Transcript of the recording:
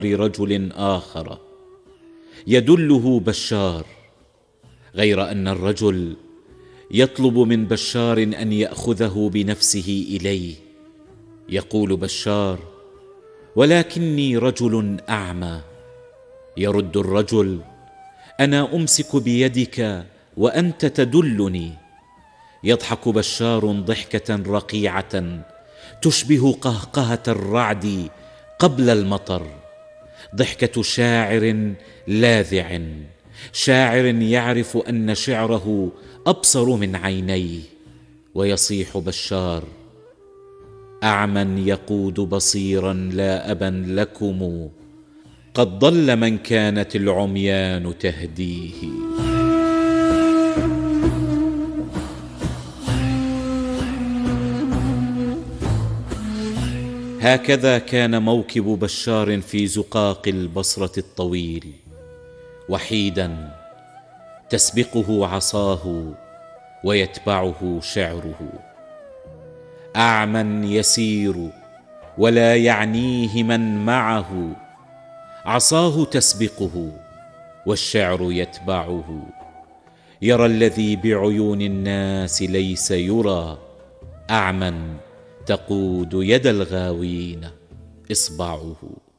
رجل آخر يدله بشار، غير أن الرجل يطلب من بشار أن يأخذه بنفسه إليه. يقول بشار: ولكني رجل أعمى. يرد الرجل: أنا أمسك بيدك وأنت تدلني. يضحك بشار ضحكة رقيعة تشبه قهقهة الرعد قبل المطر، ضحكة شاعر لاذع، شاعر يعرف أن شعره أبصر من عينيه. ويصيح بشار: أعمى يقود بصيرا لا أبا لكم، قد ضل من كانت العميان تهديه. هكذا كان موكب بشار في زقاق البصرة الطويل، وحيدا تسبقه عصاه ويتبعه شعره. أعمى يسير ولا يعنيه من معه، عصاه تسبقه والشعر يتبعه. يرى الذي بعيون الناس ليس يرى، أعمى تقود يد الغاوين إصبعه.